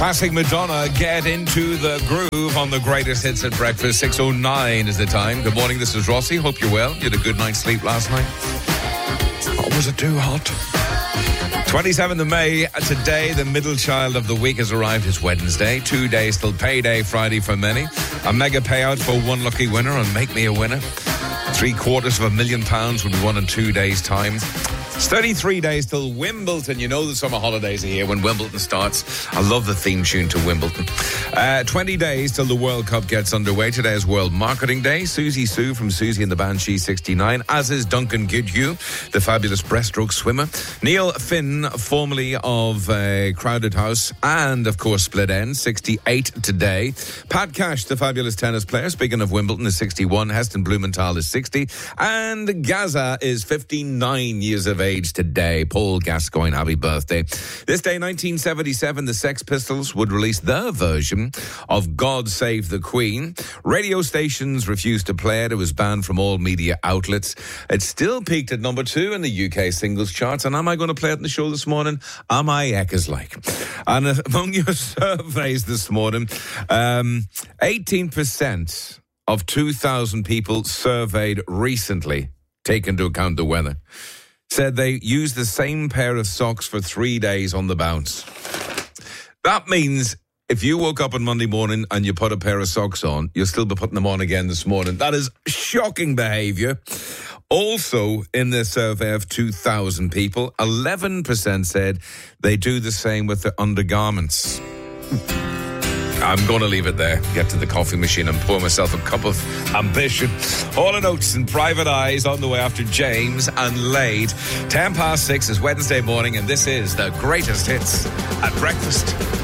Classic Madonna, Get Into the Groove on the greatest hits at breakfast. 6:09 is the time. Good morning, this is Rossi. Hope you're well. You had a good night's sleep last night? Or was it too hot? 27th of May, today the middle child of the week has arrived. It's Wednesday. 2 days till payday Friday for many. A mega payout for one lucky winner on Make Me a Winner. £750,000 will be won in 2 days' time. It's 33 days till Wimbledon. You know the summer holidays are here when Wimbledon starts. I love the theme tune to Wimbledon. 20 days till the World Cup gets underway. Today is World Marketing Day. Susie Sue from Susie and the Banshee 69, as is Duncan Goodhue, the fabulous breaststroke swimmer. Neil Finn, formerly of Crowded House and, of course, Split End, 68 today. Pat Cash, the fabulous tennis player, speaking of Wimbledon, is 61. Heston Blumenthal is 60. And Gaza is 59 years of age today. Paul Gascoigne, happy birthday. This day, 1977, the Sex Pistols would release their version of God Save the Queen. Radio stations refused to play it. It was banned from all media outlets. It still peaked at number 2 in the UK singles charts. And am I going to play it in the show this morning? Am I Eckers like? And among your surveys this morning, 18% of 2,000 people surveyed recently, take into account the weather, said they used the same pair of socks for 3 days on the bounce. That means if you woke up on Monday morning and you put a pair of socks on, you'll still be putting them on again this morning. That is shocking behaviour. Also, in this survey of 2,000 people, 11% said they do the same with their undergarments. I'm going to leave it there, get to the coffee machine and pour myself a cup of ambition. All the notes and private eyes on the way after James and Lade. 6:10 is Wednesday morning, and this is the greatest hits at breakfast.